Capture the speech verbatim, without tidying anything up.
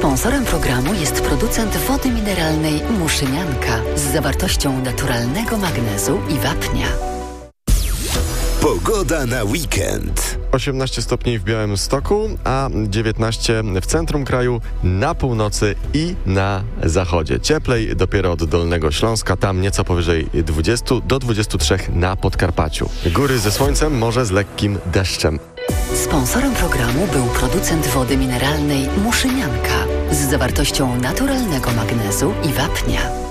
Sponsorem programu jest producent wody mineralnej Muszynianka z zawartością naturalnego magnezu i wapnia. Pogoda na weekend. osiemnaście stopni w Białymstoku, a dziewiętnaście w centrum kraju, na północy i na zachodzie. Cieplej dopiero od Dolnego Śląska, tam nieco powyżej dwudziestu do dwudziestu trzech na Podkarpaciu. Góry ze słońcem, morze z lekkim deszczem. Sponsorem programu był producent wody mineralnej Muszynianka z zawartością naturalnego magnezu i wapnia.